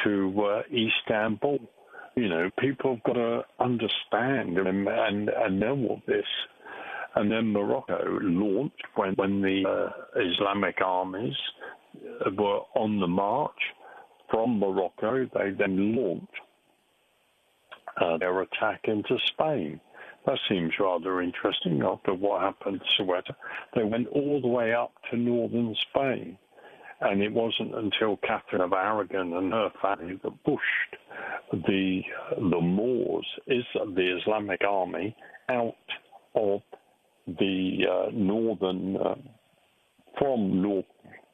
to Istanbul. You know, people have got to understand and know all this. And then Morocco launched when the Islamic armies were on the march from Morocco. They then launched their attack into Spain. That seems rather interesting after what happened to Soweto. They went all the way up to northern Spain. And it wasn't until Catherine of Aragon and her family that pushed the Moors, the Islamic army, out of the northern, from north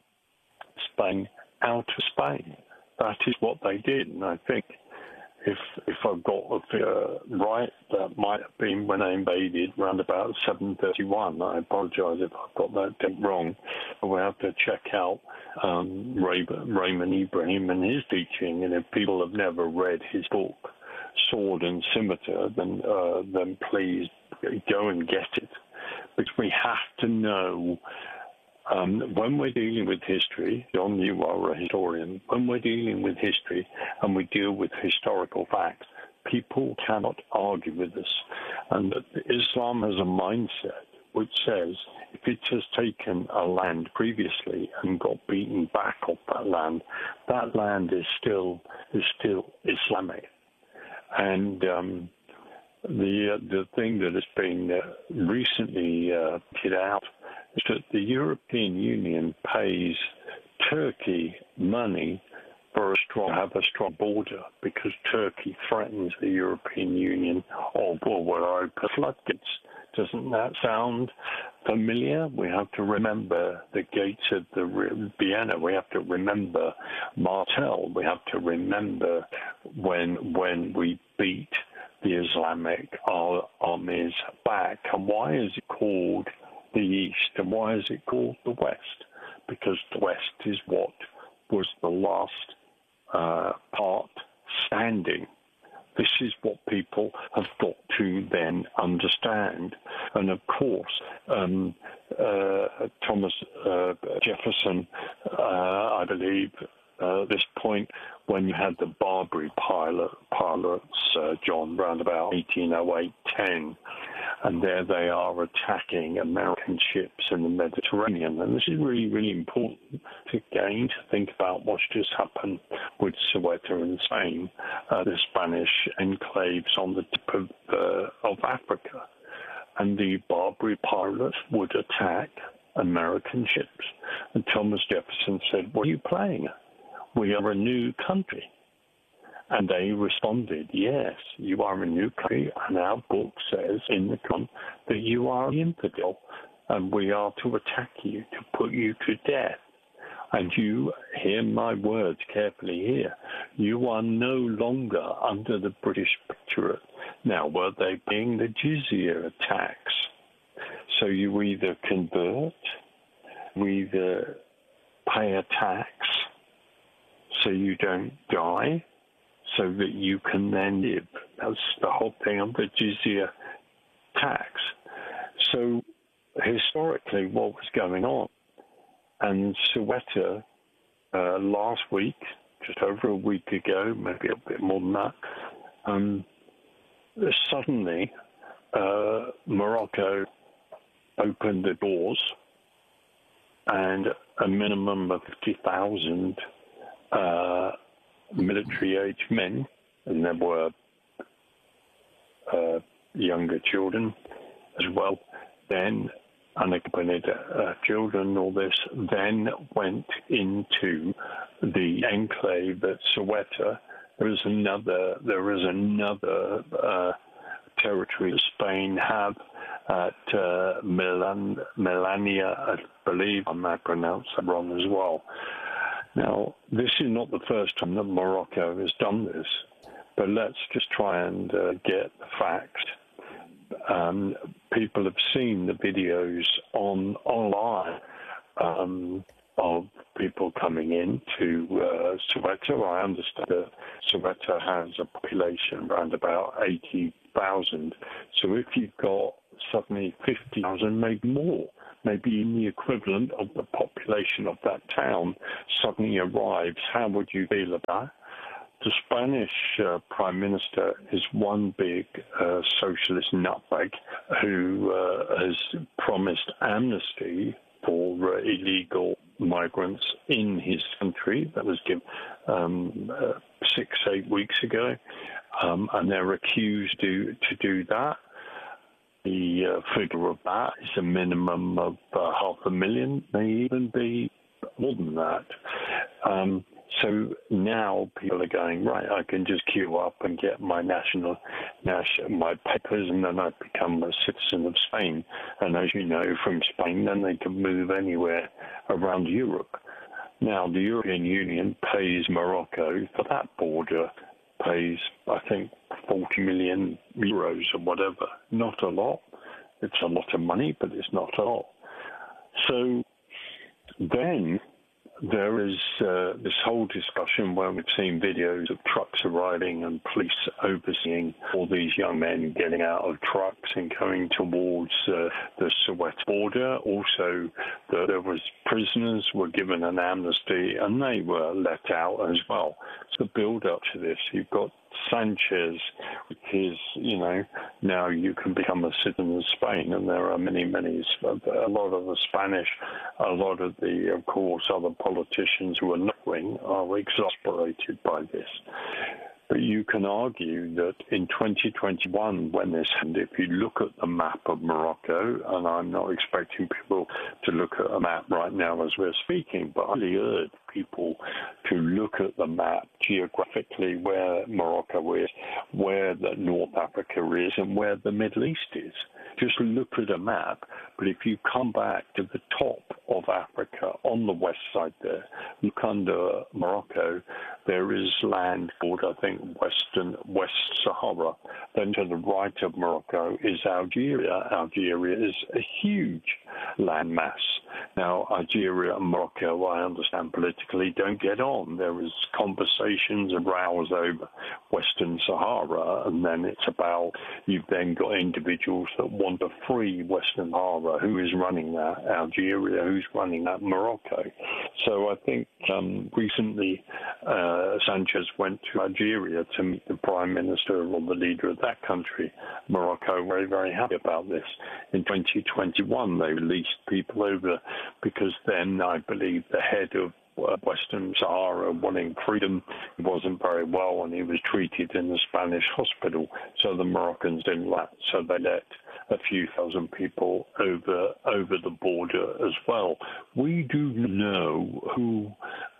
Spain, out of Spain. That is what they did. And I think if I've got the figure right, that might have been when they invaded around about 731. I apologise if I've got that date wrong. We'll have to check out Raymond Ibrahim and his teaching, and if people have never read his book, Sword and Scimitar, then please go and get it. Because we have to know, when we're dealing with history, John, you are a historian, when we're dealing with history and we deal with historical facts, people cannot argue with us. And Islam has a mindset which says if it has taken a land previously and got beaten back off that land is still Islamic. And the thing that has been recently put out is that the European Union pays Turkey money for have a strong border because Turkey threatens the European Union or will open floodgates. Doesn't that sound familiar? We have to remember the gates of the Vienna. We have to remember Martel. We have to remember when we beat the Islamic armies back. And why is it called the East and why is it called the West? Because the West is what was the last part standing. This is what people have got to then understand. And of course, Thomas Jefferson, I believe, this point, when you had the Barbary pilots, John, round about 1808-10, and there they are attacking American ships in the Mediterranean. And this is really, really important to think about what's just happened with Soweto in Spain, the Spanish enclaves on the tip of Africa. And the Barbary pilots would attack American ships. And Thomas Jefferson said, "What are you playing at? We are a new country." And they responded, "Yes, you are a new country, and our book says in the Quran that you are an infidel, and we are to attack you, to put you to death. And you, hear my words carefully here, you are no longer under the British Protectorate." Now, were they paying the jizya tax? So you either convert, you either pay a tax so you don't die, so that you can then live. That's the whole thing of the jizya tax. So historically, what was going on? And Soweto, last week, just over a week ago, maybe a bit more than that, suddenly Morocco opened the doors and a minimum of 50,000 military-age men, and there were younger children as well, then unaccompanied children, all this, then went into the enclave at Soweto. There is another territory that Spain have at Melania, I believe. I might pronounce that wrong as well. Now, this is not the first time that Morocco has done this, but let's just try and get the facts. People have seen the videos online of people coming in to Soweto. I understand that Soweto has a population around about 80,000. So if you've got suddenly 50,000, maybe more, maybe in the equivalent of the population of that town suddenly arrives, how would you feel about The Spanish Prime Minister is one big socialist nutbag who has promised amnesty for illegal migrants in his country. That was given 6-8 weeks ago, and they're accused to do that. The figure of that is a minimum of 500,000, may even be more than that. So now people are going, right, I can just queue up and get my my papers, and then I become a citizen of Spain. And as you know, from Spain, then they can move anywhere around Europe. Now, the European Union pays Morocco for that border, pays, I think, 40 million euros or whatever. Not a lot. It's a lot of money, but it's not a lot. So then there is this whole discussion where we've seen videos of trucks arriving and police overseeing all these young men getting out of trucks and going towards the Soweto border. Also, there was prisoners were given an amnesty and they were let out as well. So the build up to this, you've got Sanchez, which is, now you can become a citizen of Spain, and there are a lot of the Spanish, a lot of the, of course, other politicians who are left-wing are exasperated by this. But you can argue that in 2021, when this happened, if you look at the map of Morocco, and I'm not expecting people to look at a map right now as we're speaking, but I really urge people to look at the map geographically where Morocco is, where the North Africa is, and where the Middle East is. Just look at a map, but if you come back to the top of Africa on the west side there, look under Morocco, there is land called, I think, West Sahara. Then to the right of Morocco is Algeria. Algeria is a huge landmass. Now, Algeria and Morocco, I understand politically, don't get on. There is conversations and rows over Western Sahara, and then it's about, you've then got individuals that want to free Western Sahara. Who is running that? Algeria. Who's running that? Morocco. So I think recently Sanchez went to Algeria to meet the prime minister or the leader of that country. Morocco very, very happy about this. In 2021, they released people over because then I believe the head of Western Sahara wanting freedom wasn't very well, and he was treated in the Spanish hospital. So the Moroccans didn't like, so they let a few thousand people over the border as well. We do know who.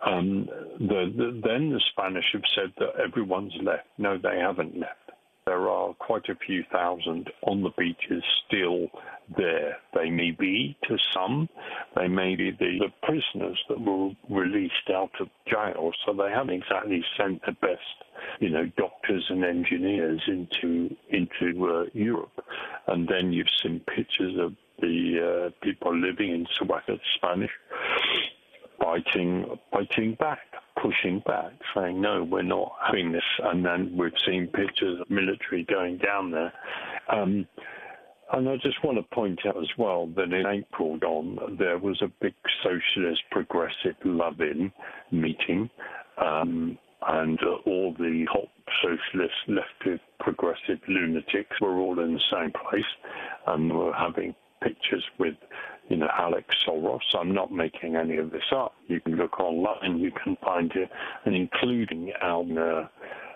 Then the Spanish have said that everyone's left. No, they haven't left. There are quite a few thousand on the beaches still there. They may be to some. They may be the prisoners that were released out of jail. So they haven't exactly sent the best, doctors and engineers into Europe. And then you've seen pictures of the people living in Soweto, Spanish, fighting back, pushing back, saying, no, we're not having this. And then we've seen pictures of military going down there. And I just want to point out as well that in April, Don, there was a big socialist progressive love-in meeting, and all the hot socialist leftist progressive lunatics were all in the same place, and were having pictures with Alex Soros. I'm not making any of this up. You can look online, you can find it, and including our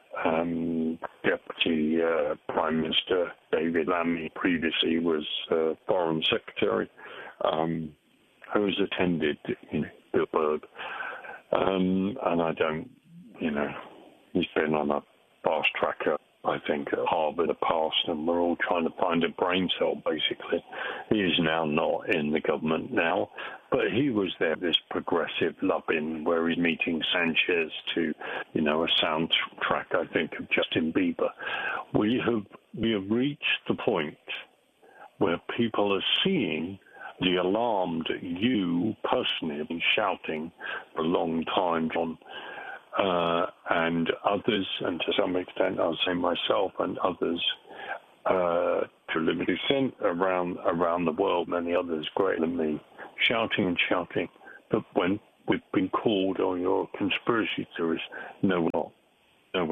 Deputy Prime Minister David Lammy, previously was Foreign Secretary, who has attended Bilderberg. And I don't, he's been on a fast tracker, I think, at Harvard in the past, and we're all trying to find a brain cell, basically. He is now not in the government now, but he was there, this progressive love-in, where he's meeting Sanchez to, a soundtrack, I think, of Justin Bieber. We have reached the point where people are seeing the alarm that you personally have been shouting for a long time, John, and others, and to some extent, I'll say myself and others, to a limited extent, around the world, many others greater than me, shouting, but when we've been called, oh, you're a conspiracy theorist, no, we're not. No,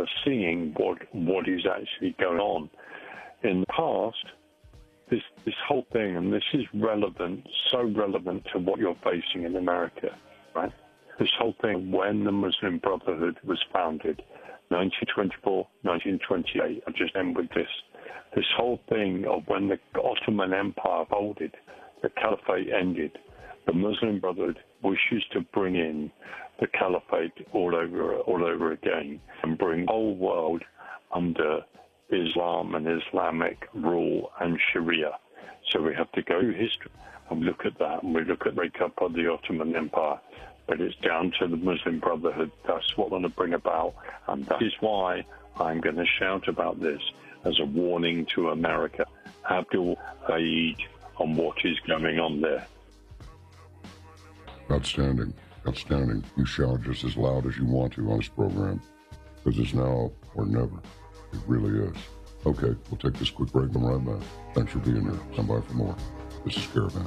are seeing what is actually going on. In the past, this whole thing, and this is relevant, so relevant to what you're facing in America, right? This whole thing, when the Muslim Brotherhood was founded, 1924, 1928, I'll just end with this. This whole thing of when the Ottoman Empire folded, the Caliphate ended, the Muslim Brotherhood wishes to bring in the Caliphate all over again and bring the whole world under Islam and Islamic rule and Sharia. So we have to go through history and look at that, and we look at the breakup of the Ottoman Empire. But it's down to the Muslim Brotherhood. That's what I want to bring about, and that is why I'm going to shout about this as a warning to America. Abdul Aid on what is going on there. Outstanding. Outstanding. You shout just as loud as you want to on this program, because it's now or never. It really is. Okay, we'll take this quick break and I'm right back. Thanks for being here. Stand by for more. This is Caravan.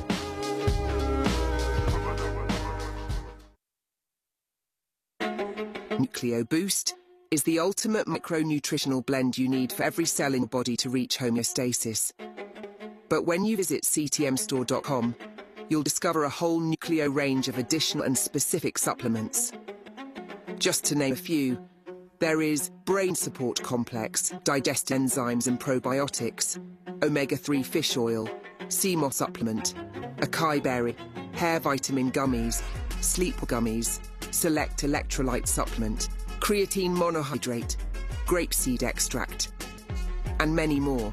Nucleo Boost is the ultimate micronutritional blend you need for every cell in your body to reach homeostasis. But when you visit ctmstore.com, you'll discover a whole Nucleo range of additional and specific supplements. Just to name a few, there is Brain Support Complex, digestive enzymes and probiotics, omega-3 fish oil, CMOS supplement, acai berry, hair vitamin gummies, sleep gummies, select electrolyte supplement, creatine monohydrate, grapeseed extract, and many more.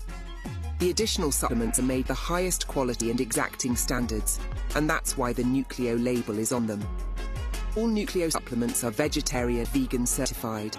The additional supplements are made the highest quality and exacting standards, and that's why the Nucleo label is on them. All Nucleo supplements are vegetarian, vegan certified.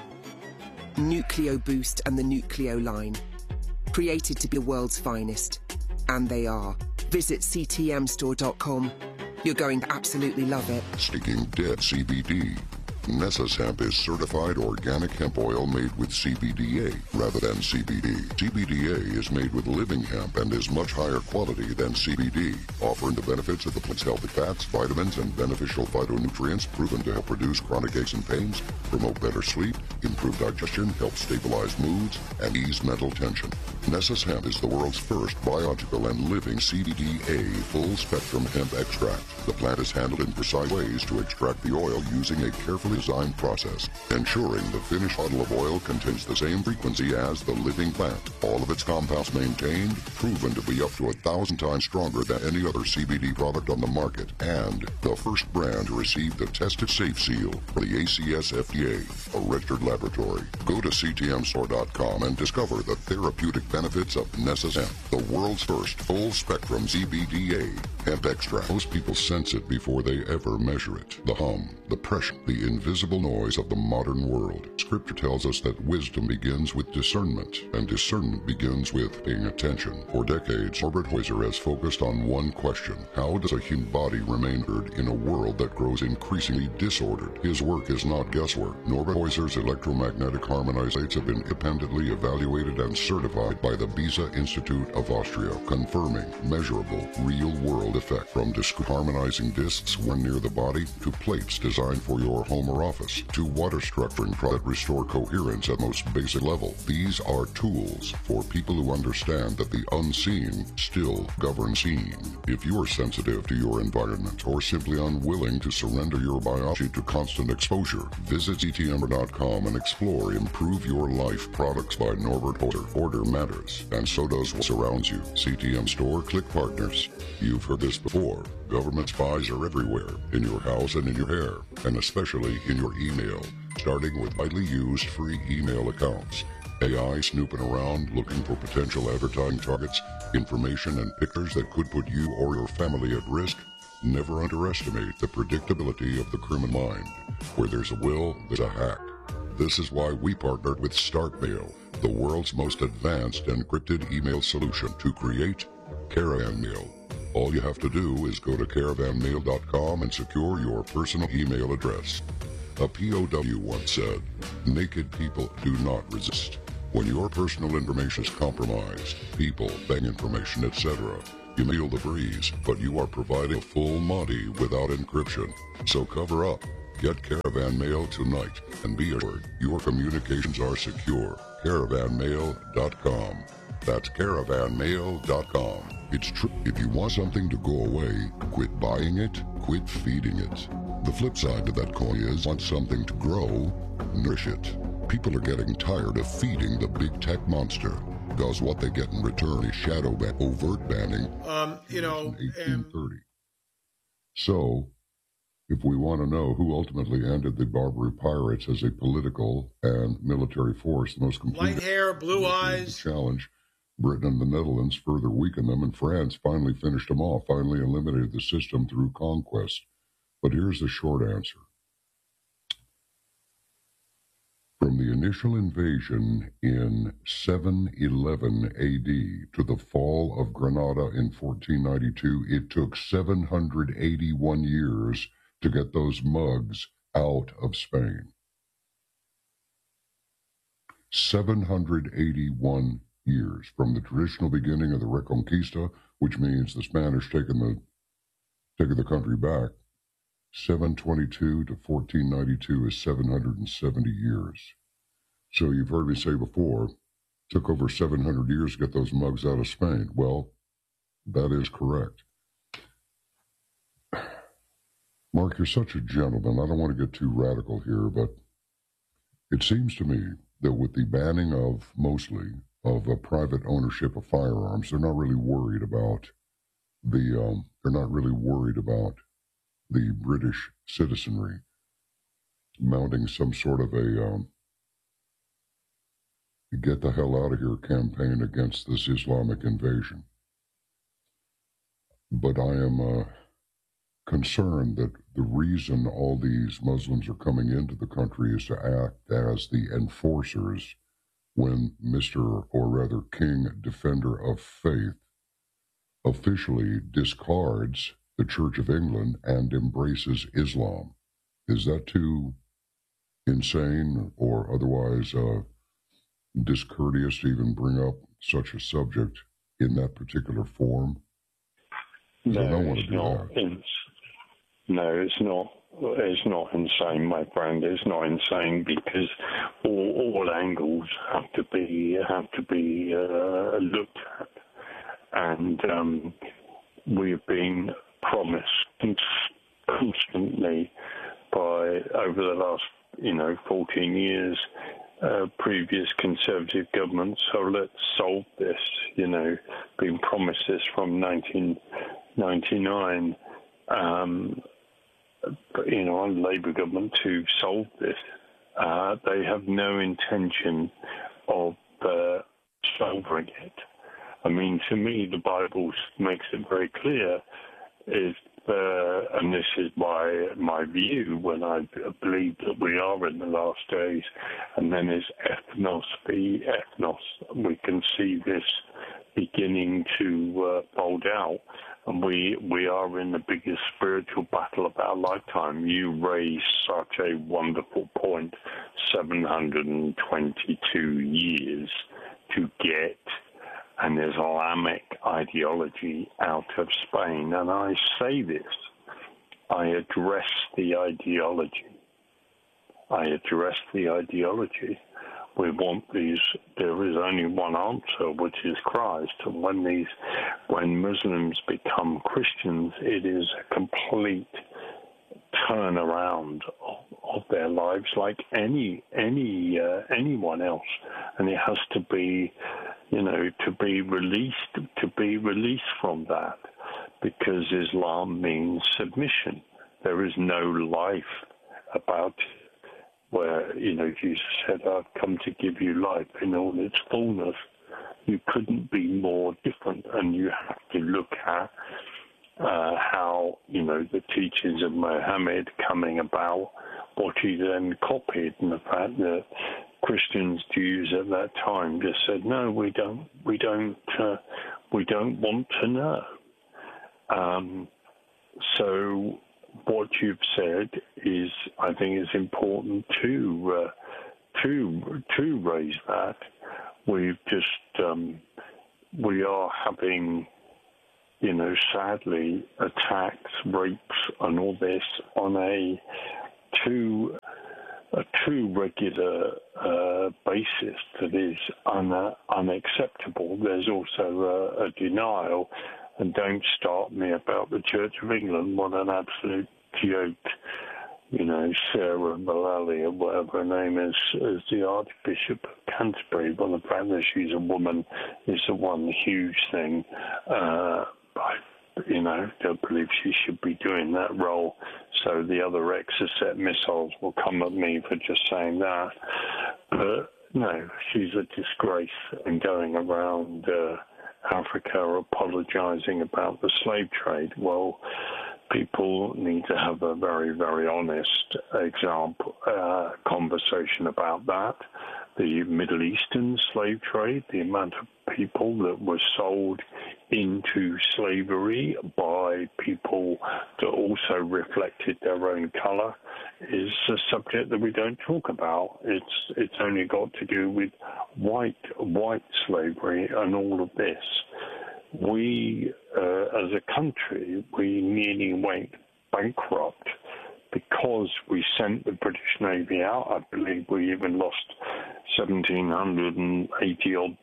Nucleo Boost and the Nucleo line, created to be the world's finest, and they are. Visit ctmstore.com. You're going to absolutely love it. Sticking dead CBD. Ness's hemp is certified organic hemp oil made with CBDA rather than CBD. CBDA is made with living hemp and is much higher quality than CBD, offering the benefits of the plant's healthy fats, vitamins, and beneficial phytonutrients proven to help reduce chronic aches and pains, promote better sleep, improve digestion, help stabilize moods, and ease mental tension. Ness's hemp is the world's first biological and living CBDA full-spectrum hemp extract. The plant is handled in precise ways to extract the oil using a carefully designed process, ensuring the finished bottle of oil contains the same frequency as the living plant. All of its compounds maintained, proven to be up to 1,000 times stronger than any other CBD product on the market, and the first brand to receive the Tested Safe seal for the ACS FDA, a registered laboratory. Go to ctmstore.com and discover the therapeutic benefits of Ness's hemp, the world's first full-spectrum CBDA hemp extract. Most people sense it before they ever measure it. The hum, the pressure, the invisible noise of the modern world. Scripture tells us that wisdom begins with discernment, and discernment begins with paying attention. For decades, Norbert Heuser has focused on one question: how does a human body remain ordered in a world that grows increasingly disordered? His work is not guesswork. Norbert Heuser's electromagnetic harmonizers have been independently evaluated and certified by the Beza Institute of Austria, confirming measurable, real-world effect from harmonizing discs when near the body to plates designed for your home or office, to water structuring products that restore coherence at most basic level. These are tools for people who understand that the unseen still governs seen. If you are sensitive to your environment or simply unwilling to surrender your biology to constant exposure, visit ctm.com and explore Improve Your Life products by Norbert Heuser. Order matters, and so does what surrounds you. CTM Store, click partners. You've heard this before. Government spies are everywhere, in your house and in your hair, and especially in your email, starting with widely used free email accounts. AI snooping around looking for potential advertising targets, information and pictures that could put you or your family at risk. Never underestimate the predictability of the criminal mind. Where there's a will, there's a hack. This is why we partnered with StartMail, the world's most advanced encrypted email solution, to create Caravan Mail. All you have to do is go to caravanmail.com and secure your personal email address. A POW once said, "Naked people do not resist." When your personal information is compromised, people, bank information, etc., you feel the breeze, but you are providing a full Monty without encryption. So cover up. Get Caravan Mail tonight and be assured your communications are secure. CaravanMail.com. That's CaravanMail.com. It's true. If you want something to go away, quit buying it, quit feeding it. The flip side to that coin is want something to grow, nourish it. People are getting tired of feeding the big tech monster because what they get in return is shadow overt banning. In 1830. So, if we want to know who ultimately ended the Barbary Pirates as a political and military force, the most complete light hair, blue eyes, challenge, Britain and the Netherlands further weakened them, and France finally finished them off, finally eliminated the system through conquest. But here's the short answer. From the initial invasion in 711 AD to the fall of Granada in 1492, it took 781 years to get those mugs out of Spain. 781 years from the traditional beginning of the Reconquista, which means the Spanish taking the country back. 722 to 1492 is 770 years. So you've heard me say before, took over 700 years to get those mugs out of Spain. Well, that is correct. Mark, you're such a gentleman. I don't want to get too radical here, but it seems to me that with the banning of, mostly, of a private ownership of firearms, they're not really worried about the British citizenry mounting some sort of a get the hell out of here campaign against this Islamic invasion. But I am concerned that the reason all these Muslims are coming into the country is to act as the enforcers when Mr. or rather King Defender of Faith officially discards the Church of England and embraces Islam. Is that too insane or otherwise discourteous to even bring up such a subject in that particular form? No, it's not. No, it's not. It's not insane, my friend. It's not insane because all angles have to be looked at, and we've been promised constantly by over the last 14 years. Previous Conservative governments, so let's solve this, being promised this from 1999, but, on Labour government to solve this. They have no intention of solving it. I mean, to me, the Bible makes it very clear, and this is my view when I believe that we are in the last days, and then is ethnos v. ethnos. We can see this beginning to fold out, and we are in the biggest spiritual battle of our lifetime. You raise such a wonderful point, 722 years to get an Islamic ideology out of Spain. And I say this, I address the ideology. We want these, there is only one answer, which is Christ. And when Muslims become Christians, it is a complete turnaround of their lives like anyone else. And it has to be, to be released from that, because Islam means submission. There is no life about it, where, Jesus said, I've come to give you life in all its fullness. You couldn't be more different, and you have to look at how, the teachings of Muhammad coming about, what he then copied, and the fact that Christians, Jews at that time just said, no, we don't want to know. So what you've said is, I think, is important to raise that. We've just we are having, sadly, attacks, rapes, and all this on a a too regular basis that is unacceptable. There's also a denial, and don't start me about the Church of England. What an absolute joke. You know, Sarah Mullally, or whatever her name is the Archbishop of Canterbury. Well, the fact that she's a woman is the one huge thing. Don't believe she should be doing that role. So the other Exocet missiles will come at me for just saying that. But no, she's a disgrace and going around Africa apologizing about the slave trade. Well, people need to have a very, very honest conversation about that. The Middle Eastern slave trade, the amount of people that were sold into slavery by people that also reflected their own color, is a subject that we don't talk about. It's only got to do with white slavery and all of this. We, as a country, we nearly went bankrupt because we sent the British Navy out. I believe we even lost 1,780-odd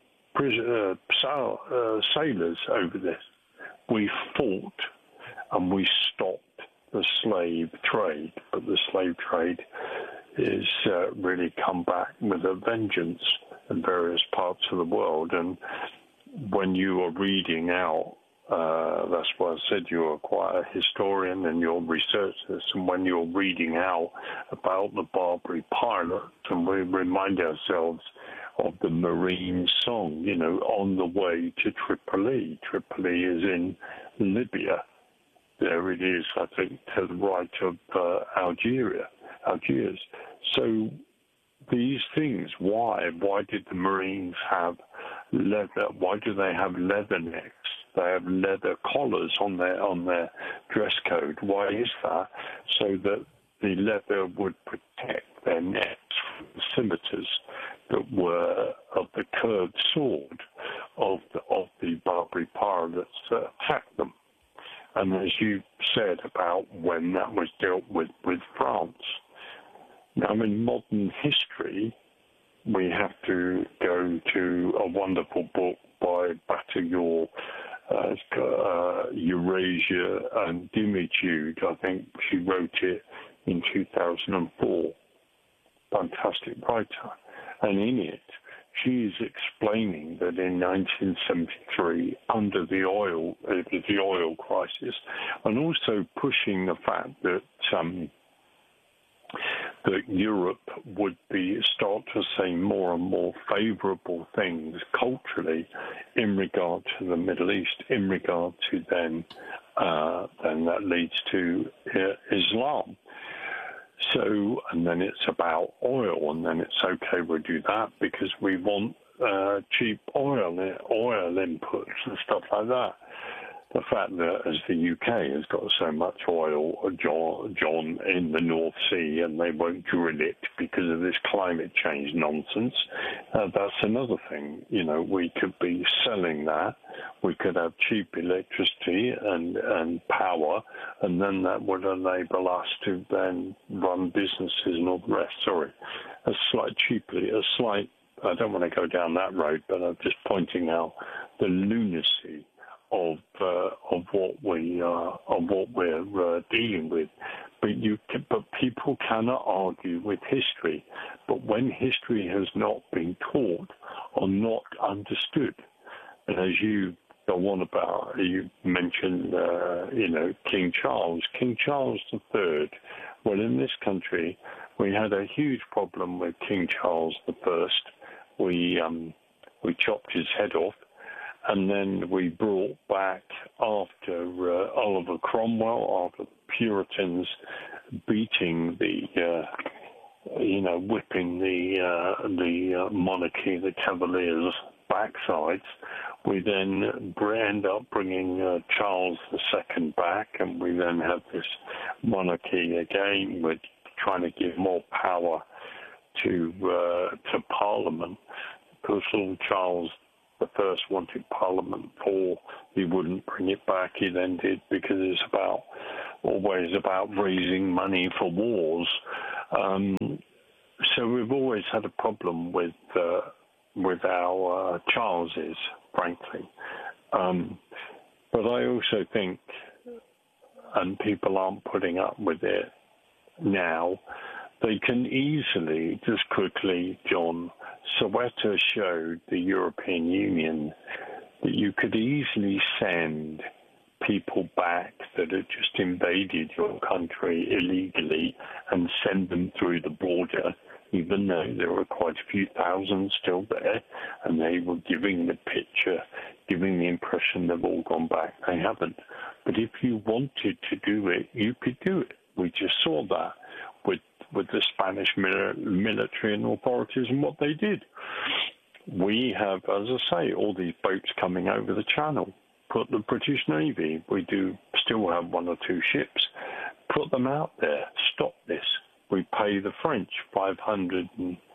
sailors over this. We fought and we stopped the slave trade, but the slave trade is really come back with a vengeance in various parts of the world. And when you are reading out, that's why I said you are quite a historian and you'll research this, and when you're reading out about the Barbary pilots, and we remind ourselves of the Marine song, you know, on the way to Tripoli. Tripoli is in Libya. There it is, I think, to the right of Algiers. So these things, why did the Marines have leather? Why do they have leather necks? They have leather collars on their dress code. Why is that? So that the leather would protect their necks from the scimitars that were of the curved sword of the Barbary pirates that attacked them. And as you said about when that was dealt with France. Now, in modern history, we have to go to a wonderful book by Bataillon, Eurasia and Dimitude. I think she wrote it in 2004. Fantastic writer. And in it, she is explaining that in 1973, under the oil crisis, and also pushing the fact that Europe would start to say more and more favorable things culturally in regard to the Middle East, in regard to then that leads to Islam. So, and then it's about oil, and then it's okay, we'll do that because we want cheap oil inputs and stuff like that. The fact that as the UK has got so much oil, John, in the North Sea, and they won't drill it because of this climate change nonsense, that's another thing. You know, we could be selling that. We could have cheap electricity and power, and then that would enable us to then run businesses and all the rest. Sorry, I don't want to go down that road, but I'm just pointing out the lunacy of what we're dealing with. But people cannot argue with history. But when history has not been taught or not understood, and as you go on about, you mentioned, King Charles III. Well, in this country, we had a huge problem with King Charles I. We chopped his head off. And then we brought back, after Oliver Cromwell, after the Puritans beating whipping the monarchy, the Cavaliers' backsides, we then end up bringing Charles II back, and we then have this monarchy again. We're trying to give more power to Parliament, because Charles the first wanted Parliament 4. He wouldn't bring it back. He then did, because it's always about raising money for wars. So we've always had a problem with our Charleses, frankly. But I also think, and people aren't putting up with it now, they can easily, just quickly, John, Soweto showed the European Union that you could easily send people back that had just invaded your country illegally and send them through the border, even though there were quite a few thousand still there, and they were giving the picture, giving the impression they've all gone back. They haven't. But if you wanted to do it, you could do it. We just saw that with the Spanish military and authorities and what they did. We have, as I say, all these boats coming over the channel. Put the British Navy, we do still have 1 or 2 ships, put them out there, stop this. We pay the French 500,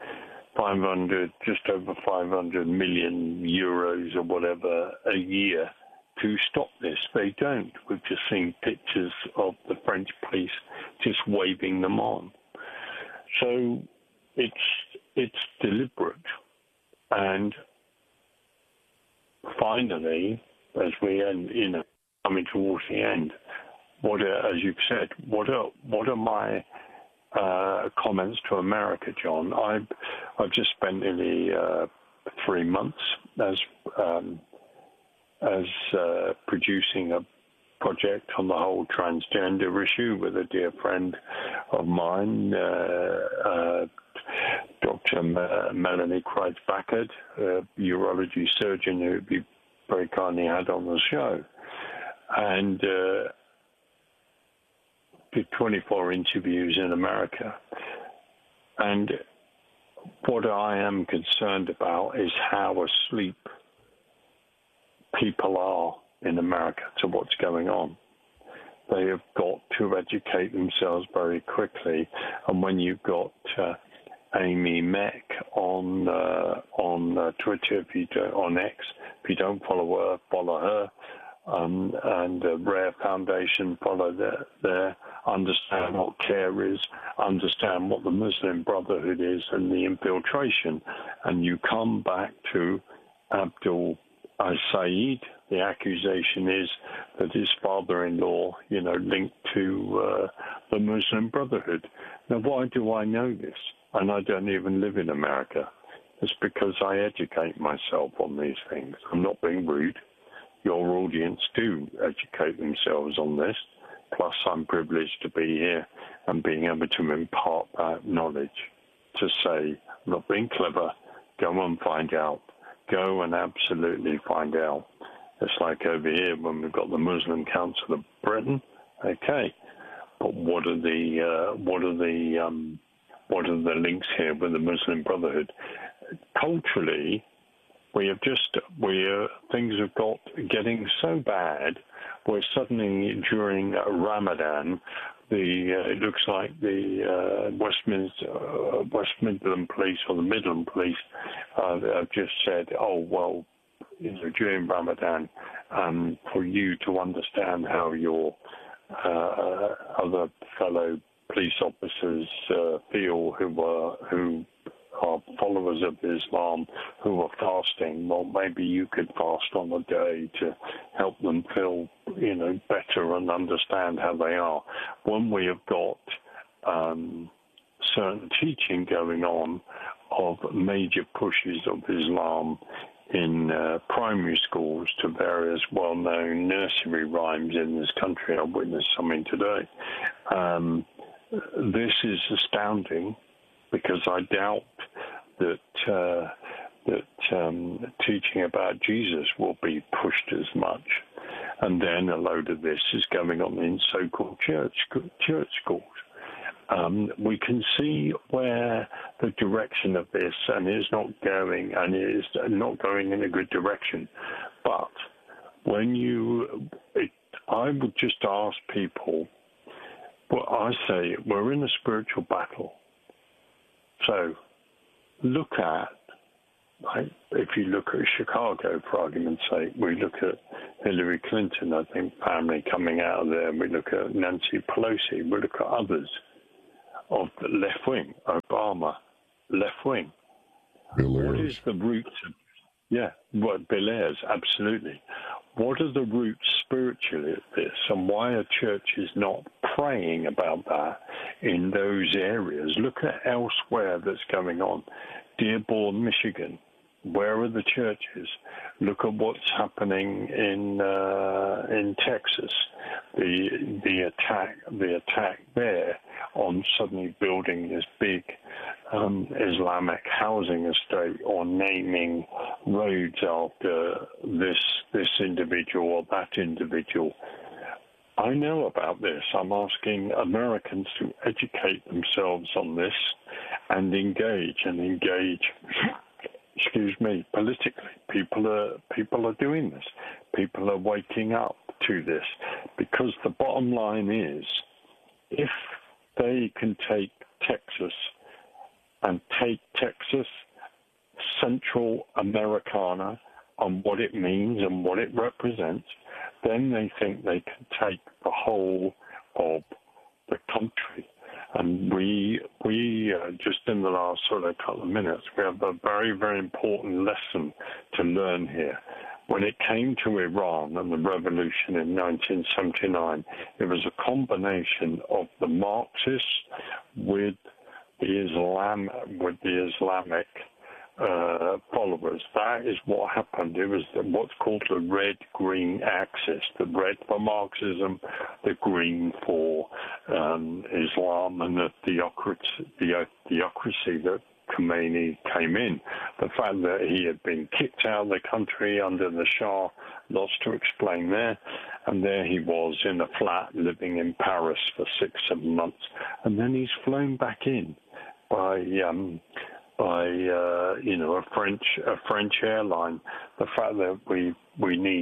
just over 500 million euros or whatever a year to stop this. They don't. We've just seen pictures of the French police just waving them on. So it's deliberate. And finally, as we end, coming towards the end, as you've said, what are my comments to America, John? I've just spent nearly 3 months as producing a project on the whole transgender issue with a dear friend of mine, Dr. Melanie Kreitz-Backert, a urology surgeon who we very kindly had on the show, and did 24 interviews in America. And what I am concerned about is how asleep people are in America to what's going on. They have got to educate themselves very quickly. And when you've got Amy Meck on Twitter, on X, if you don't follow her, and Rare Foundation, follow there, understand what care is, understand what the Muslim Brotherhood is and the infiltration. And you come back to Abdul Saeed. The accusation is that his father-in-law, linked to the Muslim Brotherhood. Now, why do I know this? And I don't even live in America. It's because I educate myself on these things. I'm not being rude. Your audience do educate themselves on this. Plus, I'm privileged to be here and being able to impart that knowledge to say, I'm not being clever, go and find out. Go and absolutely find out. It's like over here when we've got the Muslim Council of Britain. Okay, but what are the links here with the Muslim Brotherhood? Culturally, things have got getting so bad where suddenly during Ramadan, it looks like the West Midland Police or the Midland Police have just said, oh, well, during Ramadan, for you to understand how your other fellow police officers feel who are followers of Islam, who are fasting, well, maybe you could fast on a day to help them feel, better and understand how they are. When we have got certain teaching going on of major pushes of Islam in primary schools to various well-known nursery rhymes in this country, I witnessed something today. This is astounding, because I doubt that teaching about Jesus will be pushed as much. And then a load of this is going on in so-called church schools. We can see where the direction of this and is not going in a good direction. But I would just ask people, I say we're in a spiritual battle. So look at Like, if you look at Chicago, for argument's sake, we look at Hillary Clinton, I think, family coming out of there. We look at Nancy Pelosi. We look at others of the left wing, Obama, left wing. What is the roots of, Bill Ayers, absolutely. What are the roots spiritually of this, and why are churches not praying about that in those areas? Look at elsewhere that's going on. Dearborn, Michigan. Where are the churches? Look at what's happening in Texas. The attack there on suddenly building this big Islamic housing estate, or naming roads after this individual or that individual. I know about this. I'm asking Americans to educate themselves on this and engage politically. People are doing this. People are waking up to this, because the bottom line is, if they can take Texas and take Texas, Central Americana, and what it means and what it represents, then they think they can take the whole of the country. And we just in the last sort of couple of minutes, we have a very, very important lesson to learn here. When it came to Iran and the revolution in 1979, it was a combination of the Marxists with the Islamic followers. That is what happened. It was what's called the red-green axis. The red for Marxism, the green for Islam, and the theocracy that Khomeini came in. The fact that he had been kicked out of the country under the Shah, lots to explain there. And there he was in a flat living in Paris for 6-7 months. And then he's flown back in by a French airline. The fact that we need,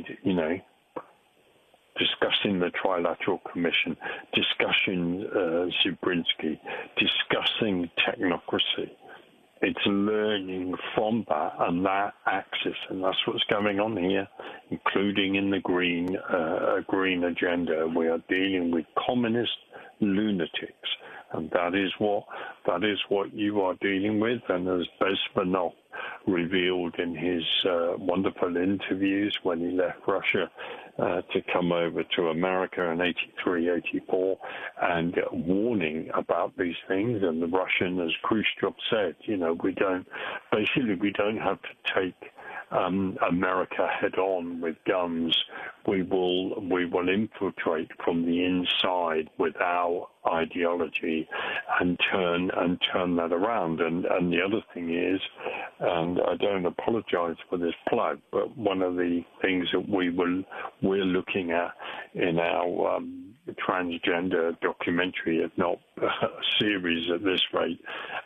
discussing the Trilateral Commission, discussing Zubrinsky, discussing technocracy. It's learning from that and that axis, and that's what's going on here, including in the green agenda. We are dealing with communist lunatics, and that is what you are dealing with. And as Bezmenov revealed in his wonderful interviews when he left Russia to come over to America in 83, 84, and warning about these things. And the Russian, as Khrushchev said, we don't have to take America head on with guns. We will infiltrate from the inside with our ideology and turn that around. And the other thing is, and I don't apologize for this plug, but one of the things that we're looking at in our transgender documentary, if not a series at this rate,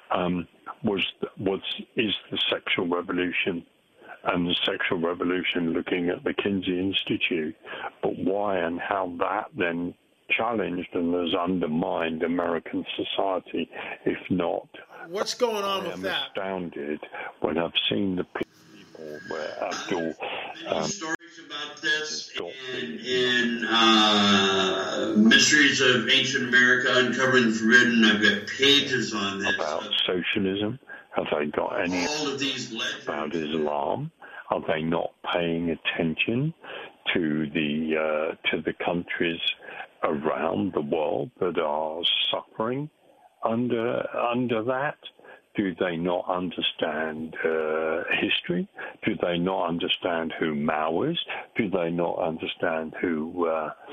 is the sexual revolution. And the sexual revolution, looking at the Kinsey Institute, but why and how that then challenged and has undermined American society, if not. What's going on with that? I'm astounded when I've seen the people where Abdul... stories about this in Mysteries of Ancient America, Uncovering the Forbidden. I've got pages on this. About socialism. Have they got any about Islam? Are they not paying attention to the countries around the world that are suffering under that? Do they not understand history? Do they not understand who Mao is? Do they not understand who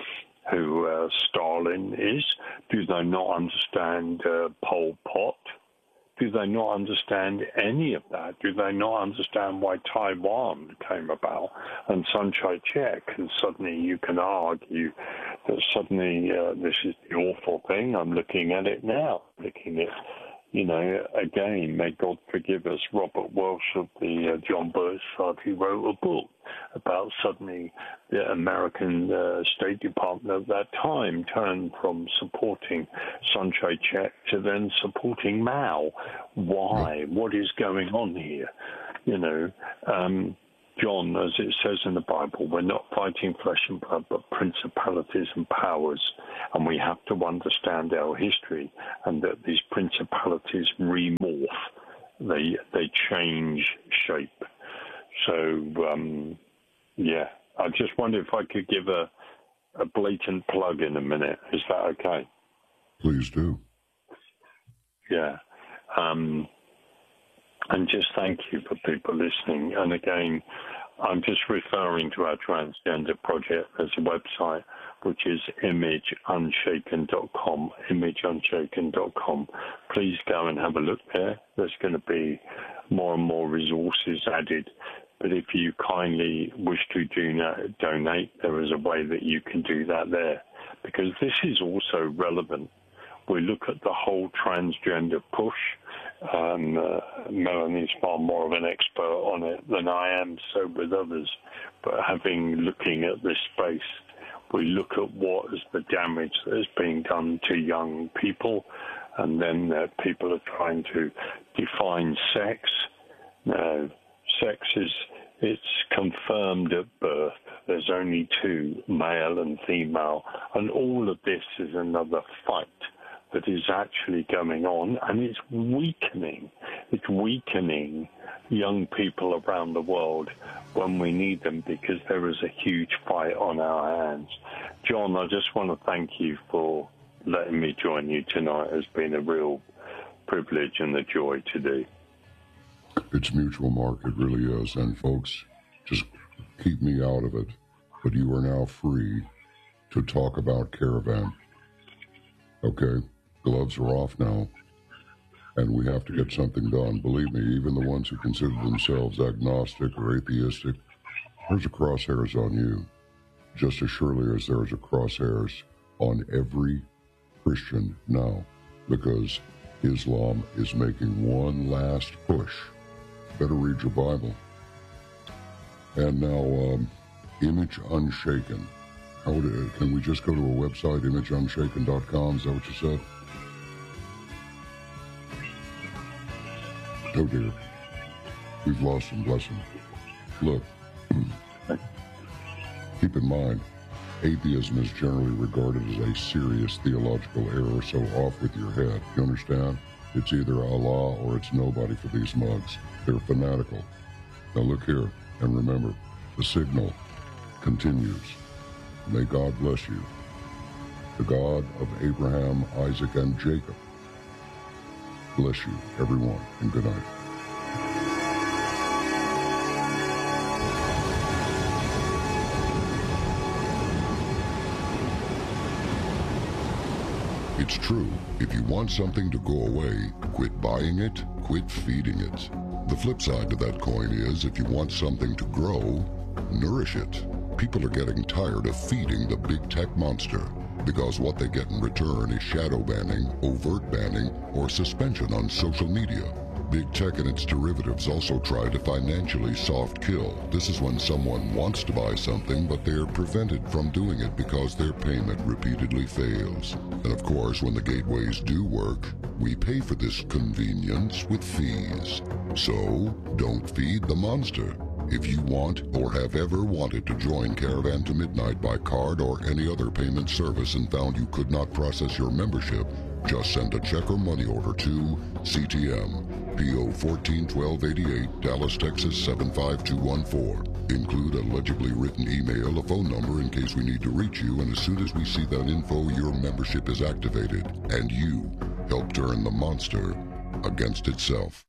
Stalin is? Do they not understand Pol Pot? Do they not understand any of that? Do they not understand why Taiwan came about and Sun Chai-chek? And suddenly you can argue that suddenly this is the awful thing. I'm looking at it now, looking at, again, may God forgive us, Robert Welsh of the John Birch Society wrote a book about suddenly the American State Department at that time turned from supporting Sun Chai-chek to then supporting Mao. Why? What is going on here? John, as it says in the Bible, we're not fighting flesh and blood, but principalities and powers. And we have to understand our history and that these principalities remorph. They change shape. So, I just wonder if I could give a blatant plug in a minute. Is that okay? Please do. Yeah. And just thank you for people listening. And again, I'm just referring to our transgender project. There's a website, which is imageunshaken.com, imageunshaken.com. Please go and have a look there. There's going to be more and more resources added. But if you kindly wish to donate, there is a way that you can do that there. Because this is also relevant. We look at the whole transgender push. Melanie's far more of an expert on it than I am, so with others. But looking at this space, we look at what is the damage that is being done to young people, and then people are trying to define sex. Now, sex it's confirmed at birth. There's only two, male and female, and all of this is another fight that is actually going on, and it's weakening. It's weakening young people around the world when we need them, because there is a huge fight on our hands. John, I just want to thank you for letting me join you tonight. It's been a real privilege and a joy to do. It's mutual, Mark. It really is. And folks, just keep me out of it. But you are now free to talk about Caravan. Okay? Gloves are off now, and we have to get something done. Believe me, even the ones who consider themselves agnostic or atheistic, there's a crosshairs on you, just as surely as there's a crosshairs on every Christian now, because Islam is making one last push. Better read your Bible. And now, Image Unshaken. Can we just go to a website, imageunshaken.com? Is that what you said? Oh dear. We've lost him, bless him. Look, keep in mind, atheism is generally regarded as a serious theological error, so off with your head. You understand? It's either Allah or it's nobody for these mugs. They're fanatical. Now look here, and remember, the signal continues. May God bless you, the God of Abraham, Isaac, and Jacob. Bless you, everyone, and good night. It's true. If you want something to go away, quit buying it, quit feeding it. The flip side to that coin is, if you want something to grow, nourish it. People are getting tired of feeding the big tech monster, because what they get in return is shadow banning, overt banning, or suspension on social media. Big tech and its derivatives also try to financially soft kill. This is when someone wants to buy something, but they're prevented from doing it because their payment repeatedly fails. And of course, when the gateways do work, we pay for this convenience with fees. So, don't feed the monster. If you want or have ever wanted to join Caravan to Midnight by card or any other payment service and found you could not process your membership, just send a check or money order to CTM, P.O. 141288, Dallas, Texas 75214. Include a legibly written email, a phone number in case we need to reach you, and as soon as we see that info, your membership is activated, and you help turn the monster against itself.